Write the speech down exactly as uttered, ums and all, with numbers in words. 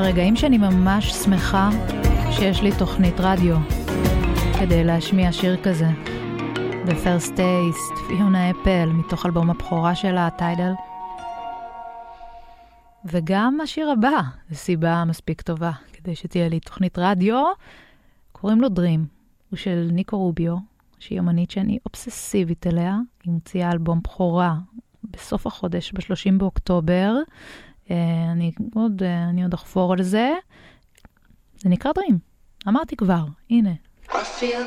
הרגעים שאני ממש שמחה שיש לי תוכנית רדיו כדי להשמיע שיר כזה. The First Taste, פיונה אפל, מתוך אלבום הבכורה שלה, טיידל. וגם השיר הבא, זו סיבה מספיק טובה, כדי שתהיה לי תוכנית רדיו, קוראים לו Dream, הוא של ניקו רוביו, שהיא אמנית שאני אובססיבית אליה, היא מוציאה אלבום בכורה בסוף החודש, ב-שלושים באוקטובר, אני עוד, אני עוד אחפור על זה, זה נקרא Dream, אמרתי כבר, הנה. I feel